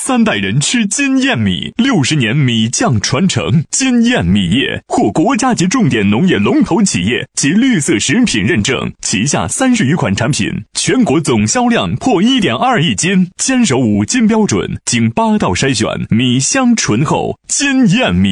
3代人吃金燕米，60年米酱传承。金燕米业获国家级重点农业龙头企业及绿色食品认证，旗下30余款产品，全国总销量破1.2亿斤，坚守5金标准，经8道筛选，米香醇厚。金燕米